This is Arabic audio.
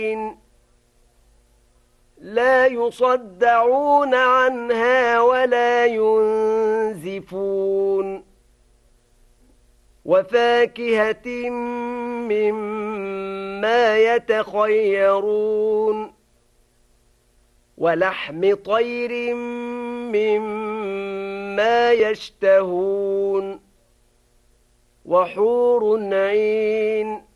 لا يصدعون عنها ولا ينزفون وفاكهة مما يتخيرون ولحم طير مما يشتهون وحور عين